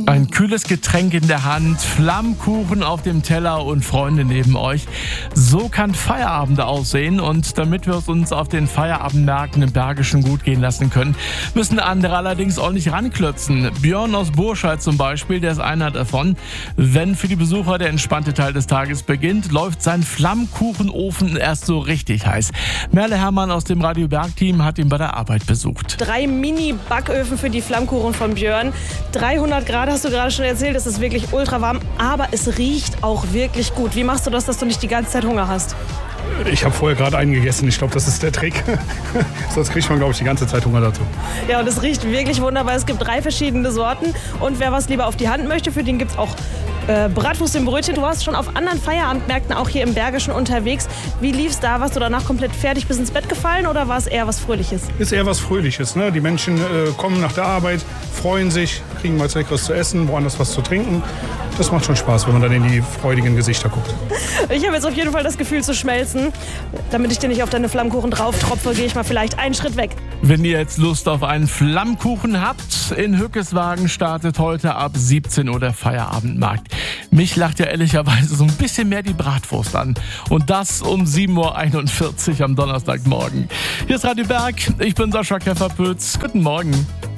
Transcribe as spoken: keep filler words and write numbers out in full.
Ein kühles Getränk in der Hand, Flammkuchen auf dem Teller und Freunde neben euch. So kann Feierabend aussehen, und damit wir es uns auf den Feierabendmärkten im Bergischen gut gehen lassen können, müssen andere allerdings ordentlich ranklötzen. Björn aus Burscheid zum Beispiel, der ist einer davon. Wenn für die Besucher der entspannte Teil des Tages beginnt, läuft sein Flammkuchenofen erst so richtig heiß. Merle Herrmann aus dem Radio Berg-Team hat ihn bei der Arbeit besucht. Drei Mini-Backöfen für die Flammkuchen von Björn. dreihundert Grad hast du gerade schon erzählt, es ist wirklich ultra warm, aber es riecht auch wirklich gut. Wie machst du das, dass du nicht die ganze Zeit Hunger hast? Ich habe vorher gerade einen gegessen, ich glaube, das ist der Trick. Sonst kriegt man, glaube ich, die ganze Zeit Hunger dazu. Ja, und es riecht wirklich wunderbar. Es gibt drei verschiedene Sorten, und wer was lieber auf die Hand möchte, für den gibt es auch äh, Bratwurst im Brötchen. Du warst schon auf anderen Feierabendmärkten, auch hier im Bergischen, unterwegs. Wie lief's da? Warst du danach komplett fertig bis ins Bett gefallen, oder war es eher was Fröhliches? Ist eher was Fröhliches, ne? Die Menschen äh, kommen nach der Arbeit, freuen sich, kriegen mal Leckeres zu essen, woanders was zu trinken. Das macht schon Spaß, wenn man dann in die freudigen Gesichter guckt. Ich habe jetzt auf jeden Fall das Gefühl zu schmelzen. Damit ich dir nicht auf deine Flammkuchen drauf tropfe, gehe ich mal vielleicht einen Schritt weg. Wenn ihr jetzt Lust auf einen Flammkuchen habt, in Hückeswagen startet heute ab siebzehn Uhr der Feierabendmarkt. Mich lacht ja ehrlicherweise so ein bisschen mehr die Bratwurst an. Und das um sieben Uhr einundvierzig am Donnerstagmorgen. Hier ist Radio Berg, ich bin Sascha Kefferpütz. Guten Morgen.